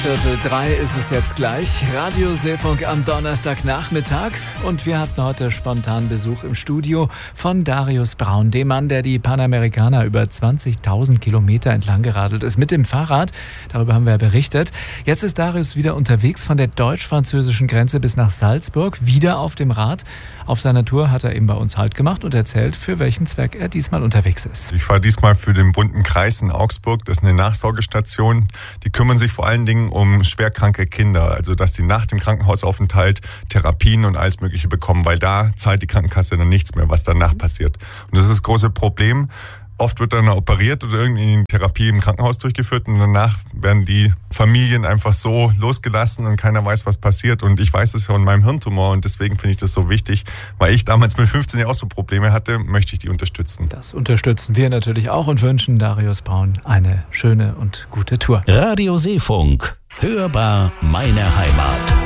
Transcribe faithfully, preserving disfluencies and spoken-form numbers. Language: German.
Viertel drei ist es jetzt gleich. Radio Seefunk am Donnerstagnachmittag. Und wir hatten heute spontan Besuch im Studio von Darius Braun, dem Mann, der die Panamericana über zwanzigtausend Kilometer entlang geradelt ist mit dem Fahrrad. Darüber haben wir ja berichtet. Jetzt ist Darius wieder unterwegs von der deutsch-französischen Grenze bis nach Salzburg, wieder auf dem Rad. Auf seiner Tour hat er eben bei uns Halt gemacht und erzählt, für welchen Zweck er diesmal unterwegs ist. Ich fahre diesmal für den Bunten Kreis in Augsburg. Das ist eine Nachsorgestation. Die kümmern sich vor allen Dingen um schwerkranke Kinder. Also, dass die nach dem Krankenhausaufenthalt Therapien und alles Mögliche bekommen, weil da zahlt die Krankenkasse dann nichts mehr, was danach passiert. Und das ist das große Problem. Oft wird dann operiert oder irgendwie eine Therapie im Krankenhaus durchgeführt und danach werden die Familien einfach so losgelassen und keiner weiß, was passiert. Und ich weiß es ja von meinem Hirntumor und deswegen finde ich das so wichtig, weil ich damals mit fünfzehn Jahren auch so Probleme hatte, möchte ich die unterstützen. Das unterstützen wir natürlich auch und wünschen Darius Braun eine schöne und gute Tour. Radio Seefunk, hörbar meine Heimat.